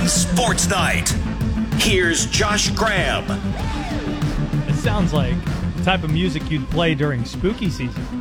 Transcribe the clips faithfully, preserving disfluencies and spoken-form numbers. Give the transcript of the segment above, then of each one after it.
on Sports Night. Here's Josh Graham. It sounds like the type of music you'd play during spooky season.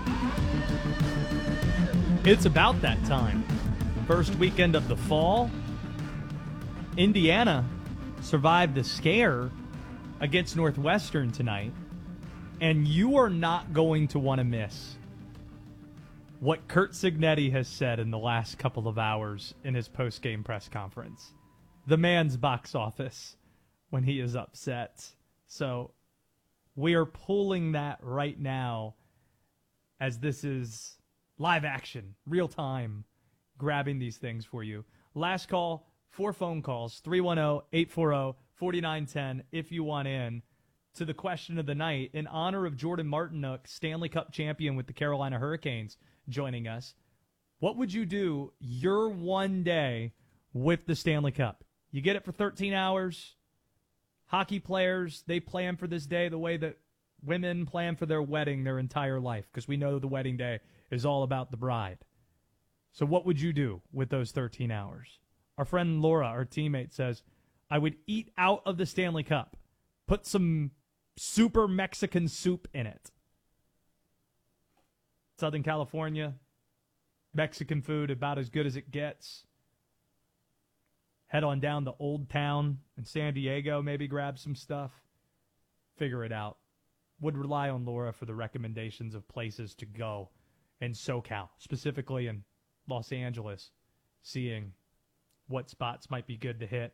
It's about that time. First weekend of the fall. Indiana survived the scare against Northwestern tonight. And you are not going to want to miss what Curt Cignetti has said in the last couple of hours in his post-game press conference. The man's box office when he is upset. So we are pulling that right now as this is live action, real time, grabbing these things for you. Last call, four phone calls, three one zero, eight four zero, four nine one zero if you want in to the question of the night in honor of Jordan Martinook, Stanley Cup champion with the Carolina Hurricanes, joining us. What would you do your one day with the Stanley Cup? You get it for thirteen hours. Hockey players, they plan for this day the way that women plan for their wedding their entire life, because we know the wedding day is all about the bride. So what would you do with those thirteen hours? Our friend Laura, our teammate, says, I would eat out of the Stanley Cup. Put some super Mexican soup in it. Southern California, Mexican food about as good as it gets. Head on down to Old Town in San Diego, maybe grab some stuff. Figure it out. Would rely on Laura for the recommendations of places to go in SoCal, specifically in Los Angeles, seeing what spots might be good to hit.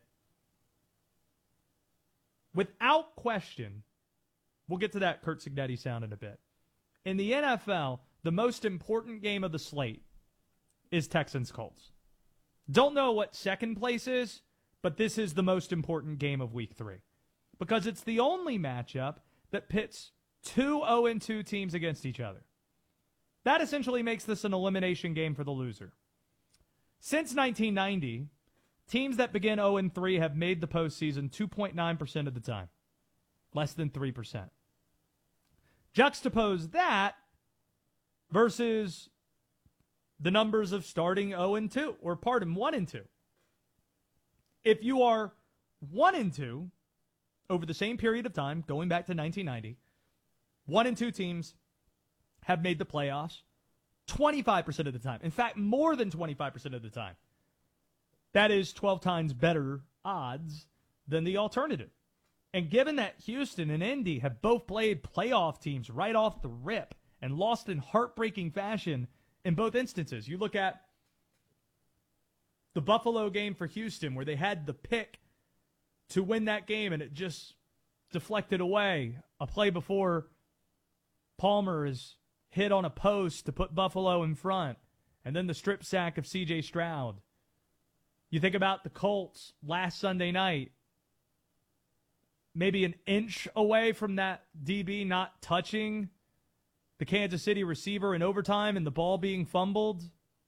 Without question, we'll get to that Curt Cignetti sound in a bit. In the N F L, the most important game of the slate is Texans-Colts. Don't know what second place is, but this is the most important game of week three. Because it's the only matchup that pits two oh and two teams against each other. That essentially makes this an elimination game for the loser. Since nineteen ninety, teams that begin oh and three have made the postseason two point nine percent of the time. Less than three percent. Juxtapose that versus the numbers of starting oh and two, or pardon, one and two. If you are one and two over the same period of time, going back to nineteen ninety, one and two teams have made the playoffs twenty-five percent of the time. In fact, more than twenty-five percent of the time. That is twelve times better odds than the alternative. And given that Houston and Indy have both played playoff teams right off the rip and lost in heartbreaking fashion in both instances. You look at the Buffalo game for Houston where they had the pick to win that game and it just deflected away. A play before Palmer is hit on a post to put Buffalo in front. And then the strip sack of C J Stroud. You think about the Colts last Sunday night. Maybe an inch away from that D B not touching the Kansas City receiver in overtime and the ball being fumbled.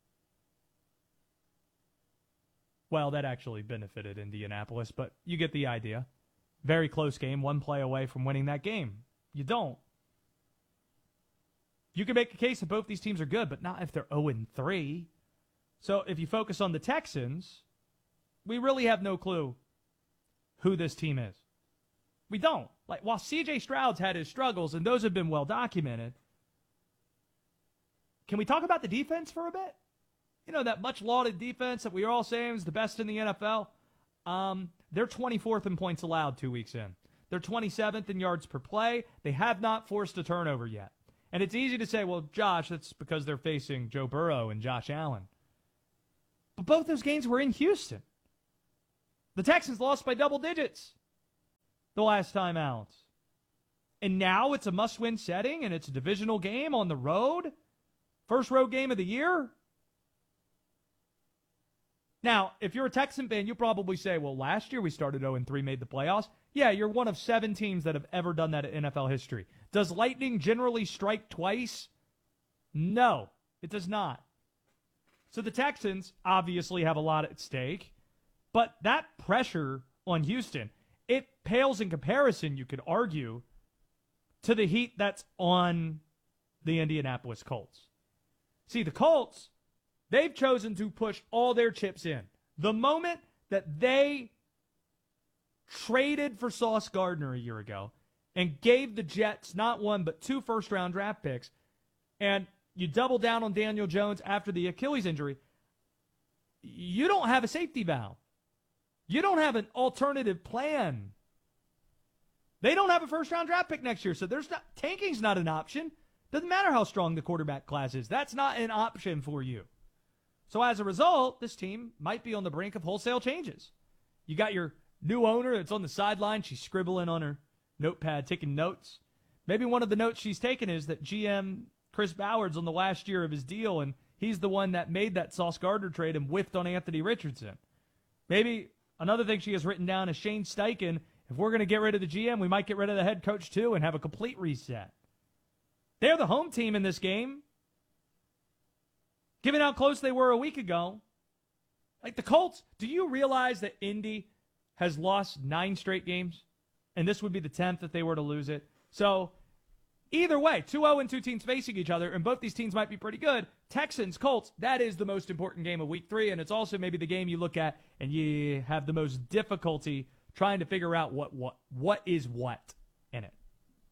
Well, that actually benefited Indianapolis, but you get the idea. Very close game, one play away from winning that game. You don't. You can make a case that both these teams are good, but not if they're oh and three. So if you focus on the Texans, we really have no clue who this team is. We don't. Like, while C J Stroud's had his struggles, and those have been well documented, can we talk about the defense for a bit? You know, that much lauded defense that we are all saying is the best in the N F L. Um, they're twenty-fourth in points allowed two weeks in. They're twenty-seventh in yards per play. They have not forced a turnover yet. And it's easy to say, well, Josh, that's because they're facing Joe Burrow and Josh Allen. But both those games were in Houston. The Texans lost by double digits the last time out. And now it's a must-win setting, and it's a divisional game on the road. First road game of the year. Now, if you're a Texan fan, you'll probably say, well, last year we started oh and three, made the playoffs. Yeah, you're one of seven teams that have ever done that in N F L history. Does lightning generally strike twice? No, it does not. So the Texans obviously have a lot at stake, but that pressure on Houston, it pales in comparison, you could argue, to the heat that's on the Indianapolis Colts. See, the Colts, they've chosen to push all their chips in. The moment that they traded for Sauce Gardner a year ago and gave the Jets not one but two first-round draft picks, and you double down on Daniel Jones after the Achilles injury, you don't have a safety valve. You don't have an alternative plan. They don't have a first-round draft pick next year, so there's not, tanking's not an option. Doesn't matter how strong the quarterback class is. That's not an option for you. So as a result, this team might be on the brink of wholesale changes. You got your new owner that's on the sideline. She's scribbling on her notepad, taking notes. Maybe one of the notes she's taken is that G M Chris Bowers on the last year of his deal, and he's the one that made that Sauce Gardner trade and whiffed on Anthony Richardson. Maybe another thing she has written down is Shane Steichen. If we're going to get rid of the G M, we might get rid of the head coach too and have a complete reset. They're the home team in this game. Given how close they were a week ago. Like the Colts, do you realize that Indy has lost nine straight games? And this would be the tenth if they were to lose it. So either way, two oh and two teams facing each other, and both these teams might be pretty good. Texans, Colts, that is the most important game of week three, and it's also maybe the game you look at and you have the most difficulty trying to figure out what what what is what in it.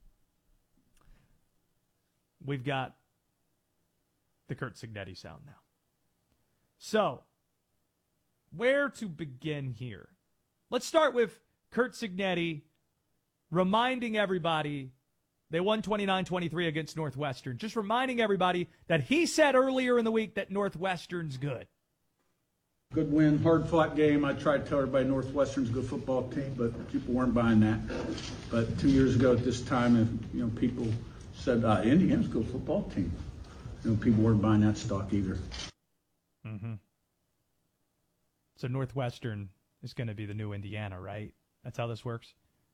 We've got the Curt Cignetti sound now. So, where to begin here? Let's start with Curt Cignetti reminding everybody they won twenty-nine twenty-three against Northwestern. Just reminding everybody that he said earlier in the week that Northwestern's good. Good win, hard-fought game. I tried to tell everybody Northwestern's a good football team, but people weren't buying that. But two years ago at this time, you know, people said uh, Indiana's a good football team. You know, people weren't buying that stock either. Mm-hmm. So Northwestern is going to be the new Indiana, right? That's how this works?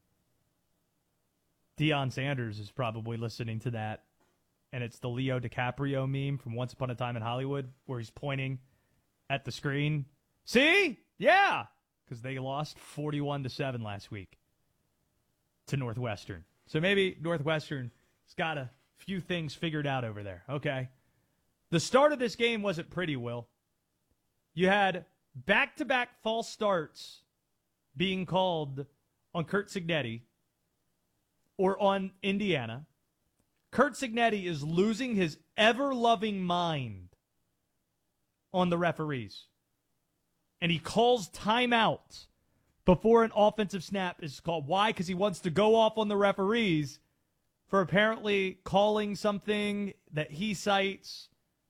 Deion Sanders is probably listening to that, and it's the Leo DiCaprio meme from Once Upon a Time in Hollywood where he's pointing at the screen. See? Yeah! Because they lost forty-one to seven last week to Northwestern. So maybe Northwestern's got a few things figured out over there. Okay. The start of this game wasn't pretty, Will. You had back-to-back false starts being called on Curt Cignetti or on Indiana. Curt Cignetti is losing his ever-loving mind on the referees. And he calls timeout before an offensive snap is called. Why? Because he wants to go off on the referees for apparently calling something that he cites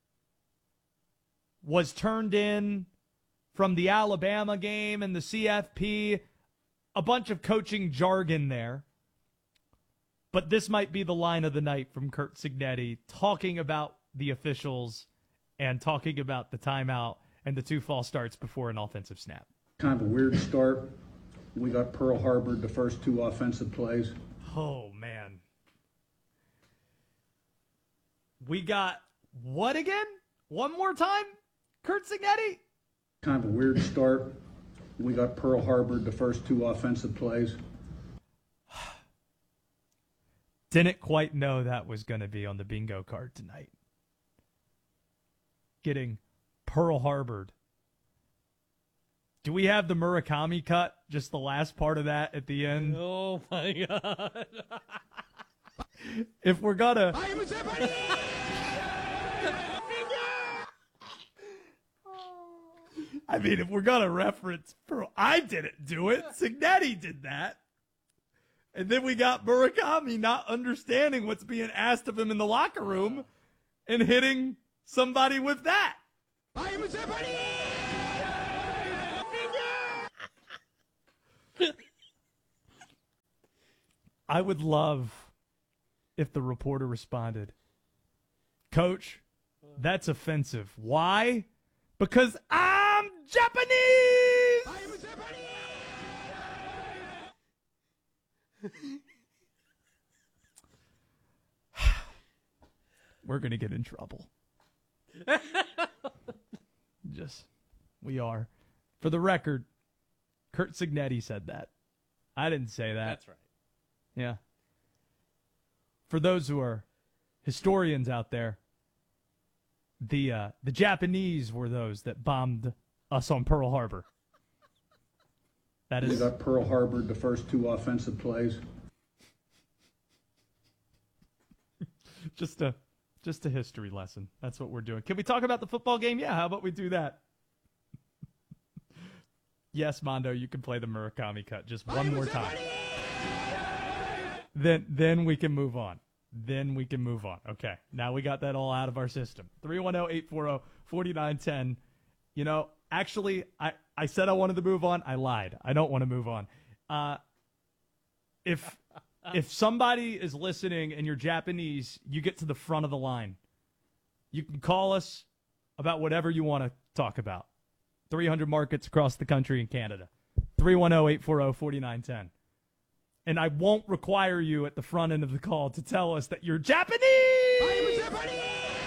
was turned in from the Alabama game and the C F P. A bunch of coaching jargon there. But this might be the line of the night from Curt Cignetti, talking about the officials and talking about the timeout and the two false starts before an offensive snap. Kind of a weird start. We got Pearl Harbor the first two offensive plays. Oh, man. We got what again? One more time? Curt Cignetti? Kind of a weird start. We got Pearl Harbor the first two offensive plays. Didn't quite know that was going to be on the bingo card tonight. Getting Pearl Harbored. Do we have the Murakami cut? Just the last part of that at the end? Oh, my God. If we're going to... I mean, if we're going to reference Pearl... I didn't do it. Cignetti did that. And then we got Murakami not understanding what's being asked of him in the locker room and hitting somebody with that. I would love if the reporter responded, Coach, that's offensive. Why? Because I'm Japanese! I am Japanese! We're going to get in trouble. Just, we are. For the record, Curt Cignetti said that. I didn't say that. That's right. Yeah. For those who are historians out there, the uh, the Japanese were those that bombed us on Pearl Harbor. That They is got Pearl Harbor the first two offensive plays. just a just a history lesson. That's what we're doing. Can we talk about the football game? Yeah, how about we do that? Yes, Mondo, you can play the Murakami cut just one more time. Then then we can move on. Then we can move on. Okay, now we got that all out of our system. three one zero, eight four zero, four nine one zero. You know, actually, I, I said I wanted to move on. I lied. I don't want to move on. Uh, if if somebody is listening and you're Japanese, you get to the front of the line. You can call us about whatever you want to talk about. three hundred markets across the country in Canada. three one zero, eight four zero, four nine one zero. And I won't require you at the front end of the call to tell us that you're Japanese! I am Japanese!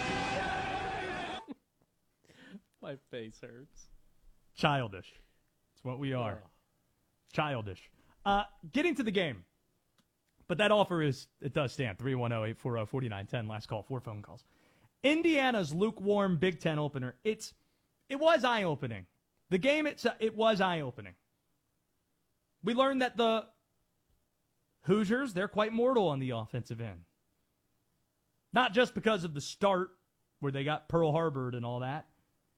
My face hurts. Childish. It's what we are. Oh. Childish. Uh, getting to the game. But that offer is, it does stand. three one zero, eight four zero, four nine one zero. Last call, four phone calls. Indiana's lukewarm Big Ten opener. It's, it was eye-opening. The game, it's, it was eye-opening. We learned that the Hoosiers, they're quite mortal on the offensive end. Not just because of the start, where they got Pearl Harbored and all that.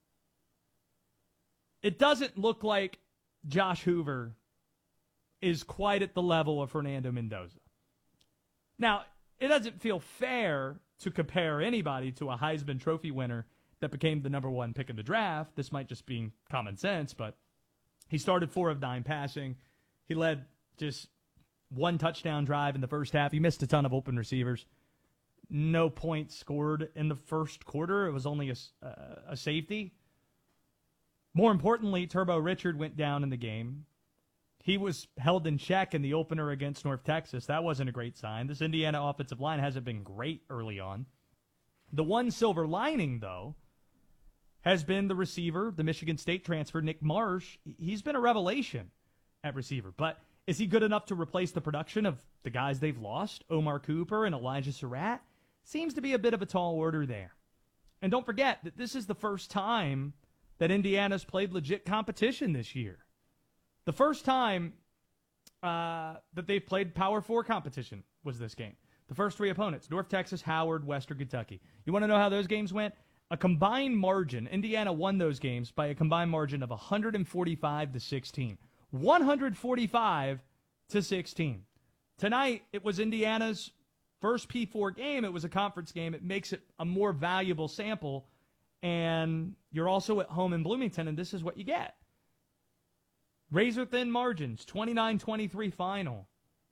It doesn't look like Josh Hoover is quite at the level of Fernando Mendoza. Now, it doesn't feel fair to compare anybody to a Heisman Trophy winner that became the number one pick in the draft. This might just be common sense, but he started four of nine passing. He led just one touchdown drive in the first half. He missed a ton of open receivers. No points scored in the first quarter. It was only a, uh, a safety. More importantly, Turbo Richard went down in the game. He was held in check in the opener against North Texas. That wasn't a great sign. This Indiana offensive line hasn't been great early on. The one silver lining, though, has been the receiver, the Michigan State transfer, Nick Marsh. He's been a revelation at receiver. But is he good enough to replace the production of the guys they've lost, Omar Cooper and Elijah Surratt? Seems to be a bit of a tall order there. And don't forget that this is the first time that Indiana's played legit competition this year. The first time uh, that they've played Power Four competition was this game. The first three opponents, North Texas, Howard, Western Kentucky. You want to know how those games went? A combined margin, Indiana won those games by a combined margin of one forty-five to sixteen. one forty-five to sixteen. Tonight, it was Indiana's first P four game. It was a conference game. It makes it a more valuable sample. And you're also at home in Bloomington, and this is what you get. Razor-thin margins, twenty-nine twenty-three final.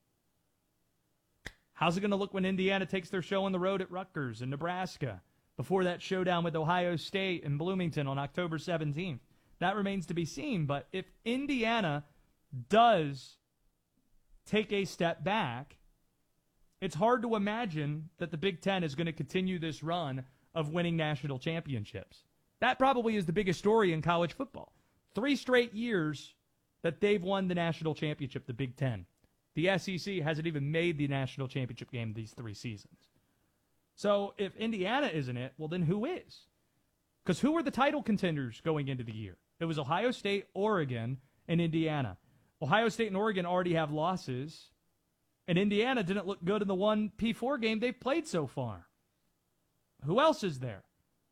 How's it going to look when Indiana takes their show on the road at Rutgers and Nebraska before that showdown with Ohio State and Bloomington on October seventeenth? That remains to be seen, but if Indiana does take a step back, it's hard to imagine that the Big Ten is going to continue this run of winning national championships. That probably is the biggest story in college football. Three straight years that they've won the national championship, the Big Ten. The S E C hasn't even made the national championship game these three seasons. So if Indiana isn't it, well then who is? Because who were the title contenders going into the year? It was Ohio State, Oregon, and Indiana. Ohio State and Oregon already have losses, and Indiana didn't look good in the one P four game they've played so far. Who else is there?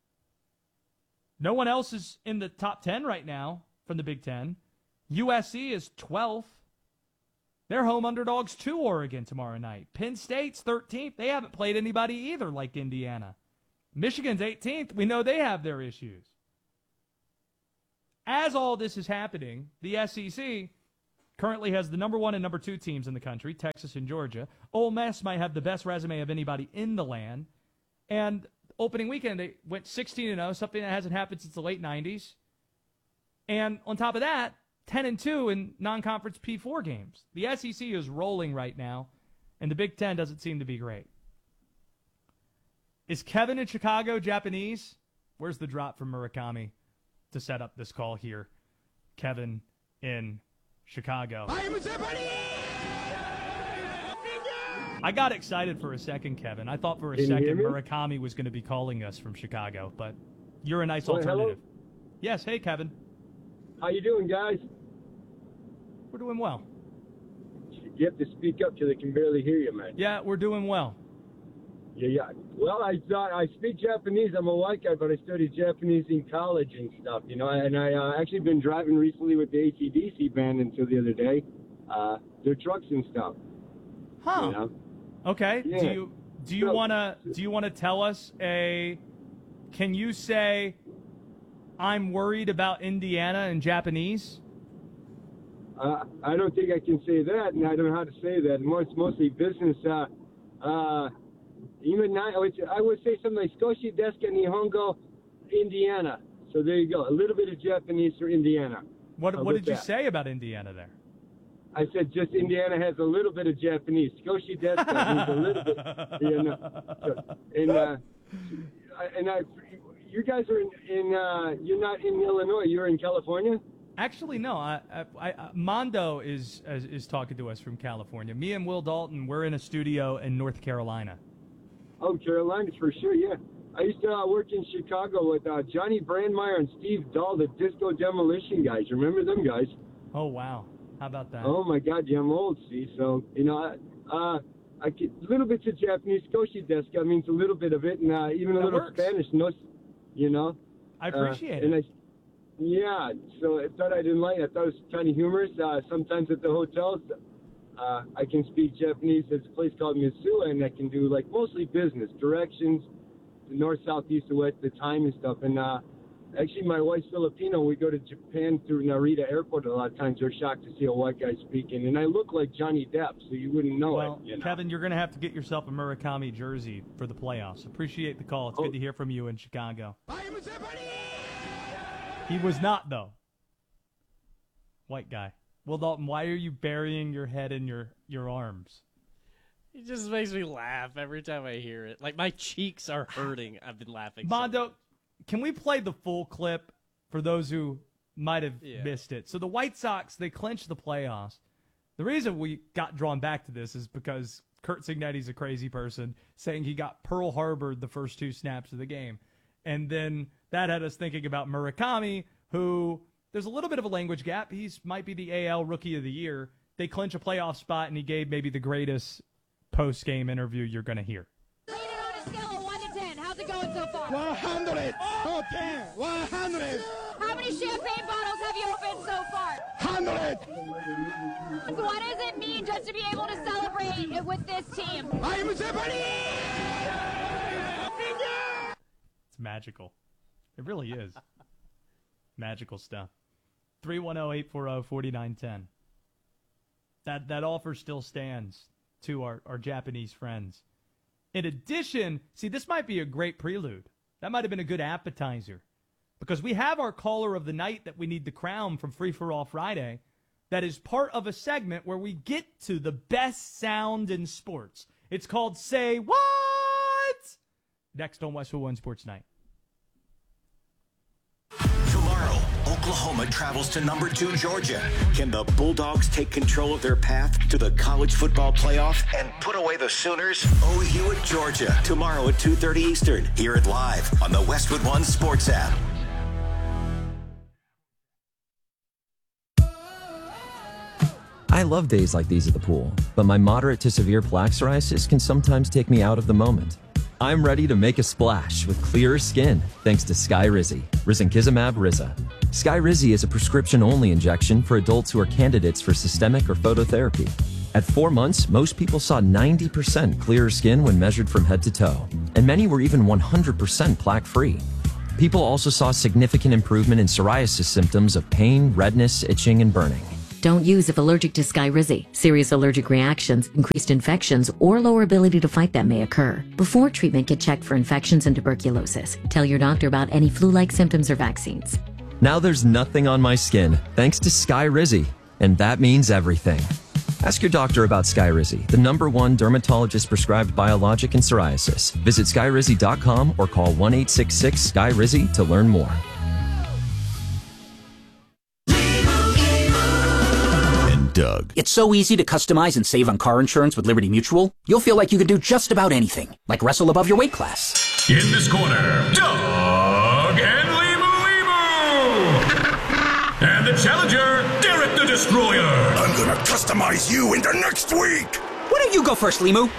No one else is in the top ten right now from the Big Ten. U S C is twelfth. They're home underdogs to Oregon tomorrow night. Penn State's thirteenth. They haven't played anybody either like Indiana. Michigan's eighteenth. We know they have their issues. As all this is happening, the S E C currently has the number one and number two teams in the country, Texas and Georgia. Ole Miss might have the best resume of anybody in the land. And opening weekend, they went sixteen and oh, something that hasn't happened since the late nineties. And on top of that, ten and two in non-conference P four games. The S E C is rolling right now, and the Big Ten doesn't seem to be great. Is Kevin in Chicago Japanese? Where's the drop from Murakami to set up this call here? Kevin in Chicago. I am a Japanese! I got excited for a second, Kevin. I thought for a Can second Murakami was going to be calling us from Chicago, but you're a nice Well, alternative. hello? Yes, hey, Kevin. How you doing, guys? We're doing well. You have to speak up till they can barely hear you, man. Yeah, we're doing well. Yeah, yeah. Well, I thought I speak Japanese. I'm a white guy, but I studied Japanese in college and stuff, you know. And I uh, actually been driving recently with the A C D C band until the other day. Uh, their trucks and stuff. Huh. You know? Okay. Yeah. Do you do you So- wanna do you wanna tell us a? Can you say, "I'm worried about Indiana" in Japanese? Uh, I don't think I can say that, and I don't know how to say that. More, it's mostly business. Uh, uh, even not, I would, I would say something like Skoshi Deska Nihongo, Indiana. So there you go. A little bit of Japanese for Indiana. What How What about did you that? say about Indiana there? I said just Indiana has a little bit of Japanese. Skoshi Deska means a little bit. You know. So, and uh, I- and I, you guys are in. in uh, you're not in Illinois. You're in California. Actually, no. I, I, I, Mondo is, is is talking to us from California. Me and Will Dalton, we're in a studio in North Carolina. Oh, Carolina for sure. Yeah. I used to uh, work in Chicago with uh, Johnny Brandmeier and Steve Dahl, the Disco Demolition guys. Remember them guys? Oh wow, how about that? Oh my God, yeah, I'm old. See, so you know, I, uh, I get little bits of Japanese. Skoshi Deska means a little bit of it, and uh, even a That little works. Spanish. No, you know. I appreciate uh, and it. I, yeah, so I thought I didn't like it. I thought it was kind of humorous. Uh, sometimes at the hotels, uh, I can speak Japanese. There's a place called Mitsuya, and I can do like mostly business directions, the north, south, east, and west, the time and stuff. And uh, actually, my wife's Filipino. We go to Japan through Narita Airport a lot of times. They're shocked to see a white guy speaking, and I look like Johnny Depp, so you wouldn't know Well, it. You know? Kevin, you're going to have to get yourself a Murakami jersey for the playoffs. Appreciate the call. It's Oh. good to hear from you in Chicago. He was not, though. White guy. Will Dalton, why are you burying your head in your, your arms? It just makes me laugh every time I hear it. Like, my cheeks are hurting. I've been laughing. so Mondo, much. can we play the full clip for those who might have Yeah. missed it? So the White Sox, they clinched the playoffs. The reason we got drawn back to this is because Kurt Signetti's a crazy person, saying he got Pearl Harbored the first two snaps of the game. And then that had us thinking about Murakami, who there's a little bit of a language gap. He's might be the A L Rookie of the Year. They clinch a playoff spot, and he gave maybe the greatest post-game interview you're going to hear. Rate it on a scale of one to ten. How's it going so far? one hundred. Oh, ten. one hundred. How many champagne bottles have you opened so far? one hundred. So what does it mean just to be able to celebrate it with this team? I am Japanese. It's magical. It really is. Magical stuff. three one zero, eight four zero, four nine one zero. That that offer still stands to our, our Japanese friends. In addition, see, this might be a great prelude. That might have been a good appetizer. Because we have our caller of the night that we need to crown from Free For All Friday. That is part of a segment where we get to the best sound in sports. It's called Say What? Next on Westwood One Sports Night. Tomorrow, Oklahoma travels to number two Georgia. Can the Bulldogs take control of their path to the college football playoff and put away the Sooners? O U at Georgia. Tomorrow at two thirty Eastern. Hear it live on the Westwood One Sports app. I love days like these at the pool, but my moderate to severe plaque psoriasis can sometimes take me out of the moment. I'm ready to make a splash with clearer skin thanks to Skyrizi, Risankizumab Riza. Skyrizi is a prescription-only injection for adults who are candidates for systemic or phototherapy. At four months, most people saw ninety percent clearer skin when measured from head to toe, and many were even one hundred percent plaque-free. People also saw significant improvement in psoriasis symptoms of pain, redness, itching, and burning. Don't use if allergic to Skyrizi. Serious allergic reactions, increased infections, or lower ability to fight them may occur. Before treatment, get checked for infections and tuberculosis. Tell your doctor about any flu-like symptoms or vaccines. Now there's nothing on my skin thanks to Skyrizi, and that means everything. Ask your doctor about Skyrizi, the number one dermatologist-prescribed biologic in psoriasis. Visit skyrizi dot com or call one eight six six S K Y R I Z I to learn more. Doug. It's so easy to customize and save on car insurance with Liberty Mutual. You'll feel like you can do just about anything, like wrestle above your weight class. In this corner, Doug and Limu Limu. And the challenger, Derek the Destroyer. I'm gonna customize you into next week. Why don't you go first, Limu?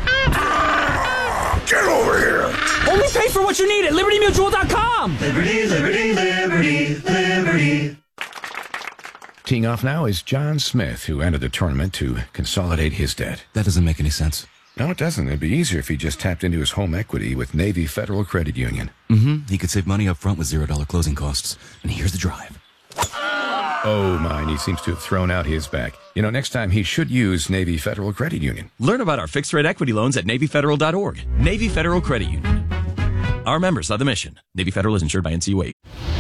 Ah, get over here. Only pay for what you need at Liberty Mutual dot com. Liberty, liberty, liberty, liberty. Teeing off now is John Smith, who entered the tournament to consolidate his debt. That doesn't make any sense. No, it doesn't. It'd be easier if he just tapped into his home equity with Navy Federal Credit Union. Mm-hmm. He could save money up front with zero dollar closing costs. And here's the drive. Oh, mine. He seems to have thrown out his back. You know, next time he should use Navy Federal Credit Union. Learn about our fixed-rate equity loans at Navy Federal dot org. Navy Federal Credit Union. Our members are the mission. Navy Federal is insured by N C U A.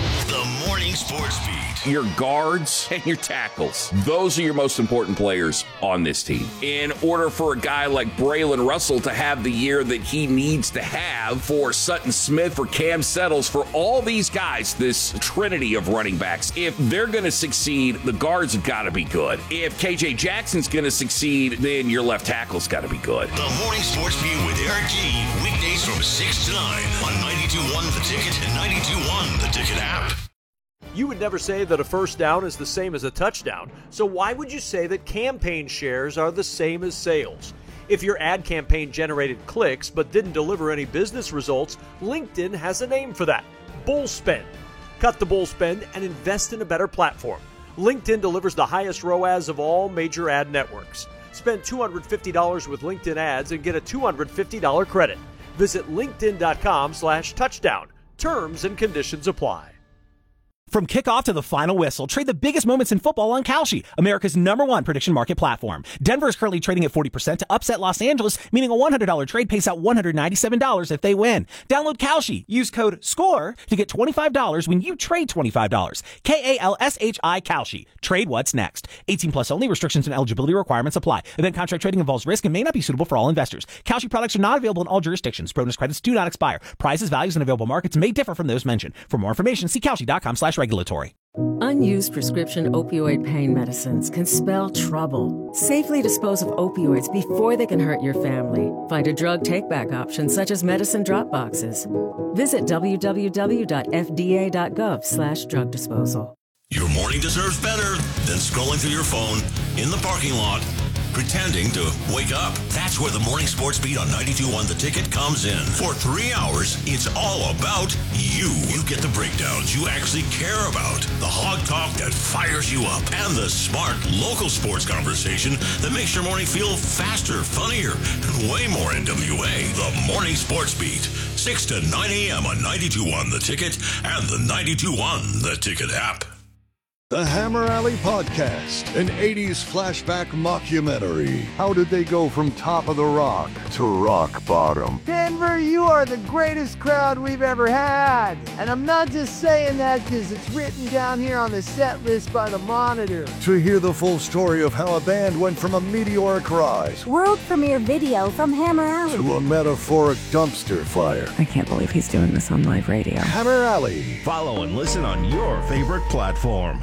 The Morning Sports Beat. Your guards and your tackles. Those are your most important players on this team. In order for a guy like Braylon Russell to have the year that he needs to have, for Sutton Smith, for Cam Settles, for all these guys, this trinity of running backs, if they're going to succeed, the guards have got to be good. If K J Jackson's going to succeed, then your left tackle's got to be good. The Morning Sports Beat with Eric G. Weekdays from six to nine on ninety-two point one The Ticket and ninety-two point one The Ticket app. You would never say that a first down is the same as a touchdown, so why would you say that campaign shares are the same as sales? If your ad campaign generated clicks but didn't deliver any business results, LinkedIn has a name for that: bull spend. Cut the bull spend and invest in a better platform. LinkedIn delivers the highest R O A S of all major ad networks. Spend two hundred fifty dollars with LinkedIn ads and get a two hundred fifty dollars credit. Visit linkedin.com slash touchdown. Terms and conditions apply. From kickoff to the final whistle, trade the biggest moments in football on Kalshi, America's number one prediction market platform. Denver is currently trading at forty percent to upset Los Angeles, meaning a one hundred dollars trade pays out one hundred ninety-seven dollars if they win. Download Kalshi. Use code SCORE to get twenty-five dollars when you trade twenty-five dollars. K A L S H I Kalshi. Trade what's next. eighteen plus only. Restrictions and eligibility requirements apply. Event contract trading involves risk and may not be suitable for all investors. Kalshi products are not available in all jurisdictions. Bonus credits do not expire. Prices, values, and available markets may differ from those mentioned. For more information, see Kalshi.com slash regulatory. Unused prescription opioid pain medicines can spell trouble. Safely dispose of opioids before they can hurt your family. Find a drug take-back option such as medicine drop boxes. Visit w w w dot f d a dot gov slash drug disposal. Your morning deserves better than scrolling through your phone in the parking lot, pretending to wake up. That's where the Morning Sports Beat on ninety-two point one The Ticket comes in. For three hours, it's all about you. You get the breakdowns you actually care about, the hog talk that fires you up, and the smart local sports conversation that makes your morning feel faster, funnier, and way more N W A. The Morning Sports Beat, six to nine a.m. on ninety-two point one The Ticket and the ninety-two point one The Ticket app. The Hammer Alley Podcast, an eighties flashback mockumentary. How did they go from top of the rock to rock bottom? Denver, you are the greatest crowd we've ever had. And I'm not just saying that because it's written down here on the set list by the Monitor. To hear the full story of how a band went from a meteoric rise, world premiere video from Hammer Alley, to a metaphoric dumpster fire. I can't believe he's doing this on live radio. Hammer Alley. Follow and listen on your favorite platform.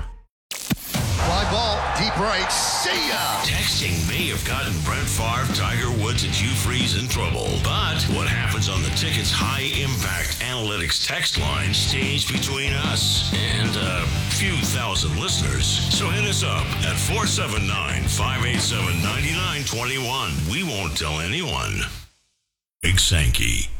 Fly ball, deep right, see ya! Texting may have gotten Brett Favre, Tiger Woods, and Hugh Freeze in trouble. But what happens on the Ticket's high-impact analytics text line stays between us and a few thousand listeners. So hit us up at four seven nine, five eight seven, nine nine two one. We won't tell anyone. Big Sankey.